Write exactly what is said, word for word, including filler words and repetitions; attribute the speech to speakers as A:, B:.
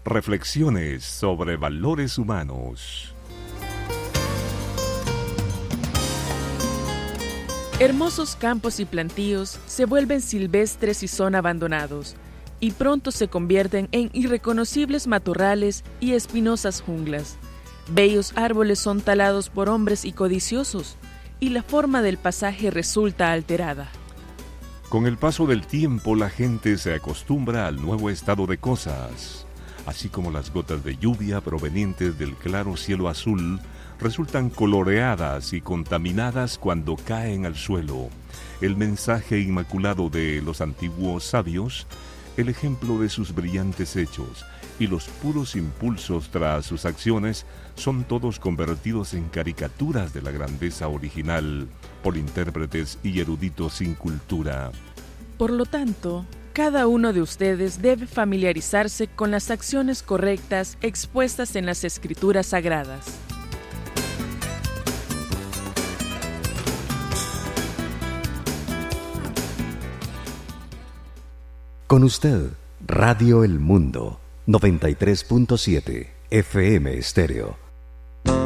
A: Reflexiones sobre valores humanos.
B: Hermosos campos y plantíos se vuelven silvestres y son abandonados, y pronto se convierten en irreconocibles matorrales y espinosas junglas. Bellos árboles son talados por hombres y codiciosos, y la forma del pasaje resulta alterada.
A: Con el paso del tiempo, la gente se acostumbra al nuevo estado de cosas. Así como las gotas de lluvia provenientes del claro cielo azul resultan coloreadas y contaminadas cuando caen al suelo. El mensaje inmaculado de los antiguos sabios, el ejemplo de sus brillantes hechos y los puros impulsos tras sus acciones son todos convertidos en caricaturas de la grandeza original por intérpretes y eruditos sin cultura.
B: Por lo tanto, cada uno de ustedes debe familiarizarse con las acciones correctas expuestas en las Escrituras Sagradas.
C: Con usted, Radio El Mundo, noventa y tres punto siete F M Estéreo.